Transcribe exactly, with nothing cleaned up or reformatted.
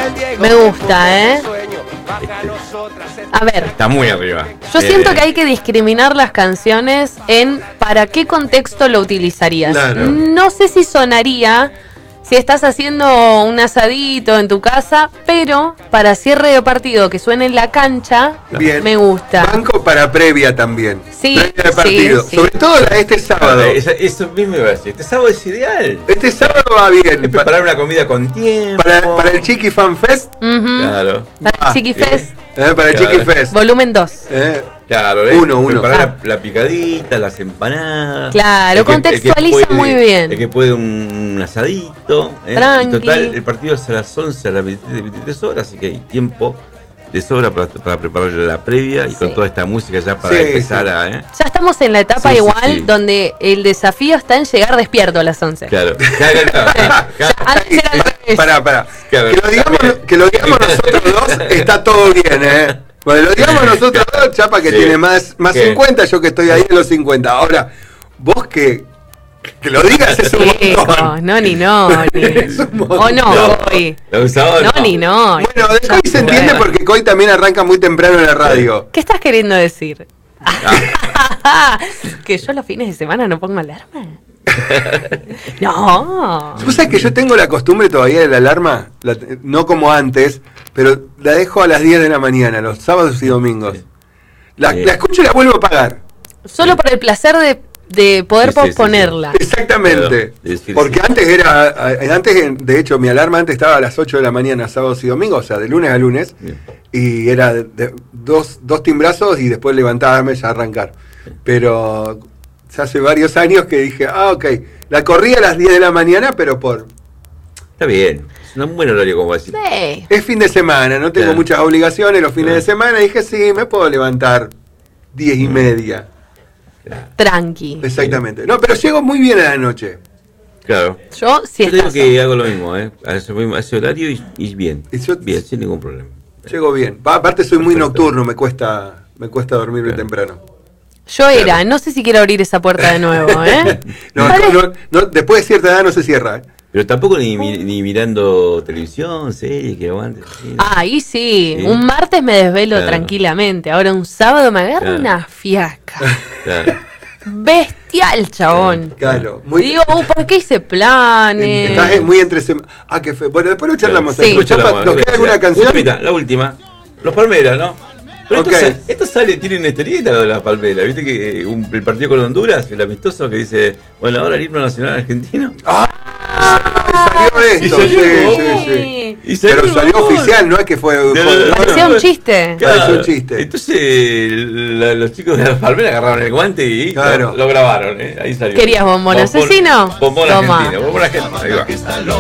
Me gusta, ¿eh? A ver. Está muy arriba. Yo eh, siento que hay que discriminar las canciones en para qué contexto lo utilizarías. Claro. No sé si sonaría si estás haciendo un asadito en tu casa, pero para cierre de partido que suene en la cancha, Bien. me gusta. Banco para previa también. Sí, Previa de partido. sí, sí. Sobre todo la- este sábado. Eso, eso mismo iba a decir. Este sábado es ideal. Este sábado va bien. Es Pa- preparar una comida con tiempo. Para, para el Chiqui Fan Fest. Ujú. Claro. Para Ah, el Chiqui bien. Fest, eh, para el Claro. Chiqui Fest. volumen dos. Eh, Claro, ¿eh? Uno, uno. Preparar Ah. la, la picadita, las empanadas. Claro, El que- el que contextualiza puede- muy bien. El que puede un, un asadito. ¿eh? Tranqui. Y total, el partido es a las once, a las veintitrés horas, así que hay tiempo de sobra para, para preparar la previa y con Sí. toda esta música ya para Sí, empezar sí. a. ¿eh? Ya estamos en la etapa Sí, sí, igual sí. donde el desafío está en llegar despierto a las once. Claro. Claro, claro, claro, claro. Antes era al revés. Pará, pará. Claro, que, lo digamos, también. que lo digamos nosotros dos, está todo bien, ¿eh? Bueno, lo digamos nosotros dos, Chapa que Sí. tiene más, más ¿Qué? cincuenta, yo que estoy ahí en los cincuenta. Ahora, vos que, que lo digas es un Chicos, montón. no ni no. Ni. Es un montón. O no, No, Coy. la usaba, No, no. ni no. Bueno, de Coy se entiende porque Coy también arranca muy temprano en la radio. ¿Qué estás queriendo decir? Ah. ¿Que yo los fines de semana no pongo alarma? No. ¿Vos sabés que yo tengo la costumbre todavía de la alarma? La- no como antes, pero la dejo a las diez de la mañana, los sábados y domingos. La, Sí. la escucho y la vuelvo a apagar. Solo por el placer de, de poder Sí, sí, sí, posponerla. Exactamente. Claro, sí, Porque sí. antes era, eh, antes de hecho mi alarma antes estaba a las ocho de la mañana, sábados y domingos, o sea, de lunes a lunes, Bien. y era de- de- dos, dos timbrazos y después levantarme y arrancar. Pero ya hace varios años que dije, ah, ok, la corrí a las diez de la mañana, pero por... Está bien. Es un buen horario, como decir. Sí. Es fin de semana, no tengo Claro. muchas obligaciones los fines Claro. de semana, y dije, sí, me puedo levantar diez y media. Tranqui. Exactamente. No, pero llego muy bien a la noche. Claro. Yo sí Yo tengo estás. que hago lo mismo, ¿eh? A ese, mismo- a ese horario y, y bien. Y yo- bien, sin ningún problema. Llego bien. Va, aparte soy muy Perfecto. nocturno, me cuesta, me cuesta dormirme Claro. temprano. Yo era, no sé si quiero abrir esa puerta de nuevo, ¿eh? No, Vale. no, no, no, después de cierta edad no se cierra. ¿eh? Pero tampoco ni, mi- ni mirando televisión, series, que aguante. sí. Ahí sí, Sí. un martes me desvelo Claro. tranquilamente. Ahora un sábado me agarra Claro. una fiaca. Claro. Bestial, chabón. Claro, muy Digo, uh, ¿por qué hice planes? Estás en- muy entre semanas. Ah, qué fe. Bueno, después lo charlamos. Sí. ahí. Escucha la Chapa, mano, ¿nos queda la- alguna la- canción? última, la última. Los Palmeras, ¿no? Pero Ok. esto, sale, esto sale, tiene una historieta lo de las Palmeras. ¿Viste que un- el partido con Honduras, el amistoso, que dice, bueno, ahora el himno nacional argentino? Ah, salió esto. Y salió sí, un sí, gol. sí. Y salió Pero un salió gol. oficial, no es que fue. No, no, no, Parecía un chiste. Pareció un chiste. Entonces la- los chicos de las Palmeras agarraron el guante y Claro. lo, lo grabaron. ¿eh? Ahí salió. ¿Querías bombón asesino? Bombón Toma. argentino. Bombón argentino. Ahí va.